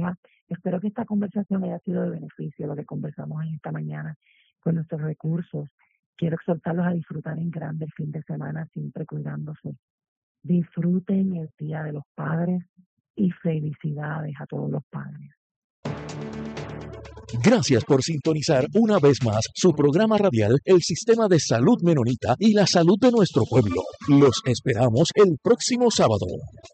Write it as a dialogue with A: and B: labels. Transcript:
A: ¿verdad? Espero que esta conversación haya sido de beneficio, lo que conversamos en esta mañana con nuestros recursos. Quiero exhortarlos a disfrutar en grande el fin de semana, siempre cuidándose. Disfruten el Día de los Padres y felicidades a todos los padres.
B: Gracias por sintonizar una vez más su programa radial El Sistema de Salud Menonita y la Salud de Nuestro Pueblo. Los esperamos el próximo sábado.